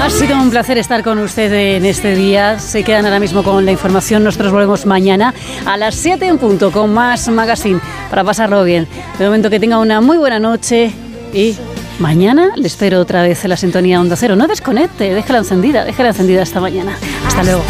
Ha sido un placer estar con usted en este día. Se quedan ahora mismo con la información. Nosotros volvemos mañana a las 7 en punto con más Magazine para pasarlo bien. De momento que tenga una muy buena noche y mañana le espero otra vez en la sintonía Onda Cero. No desconecte, déjala encendida hasta mañana. Hasta luego.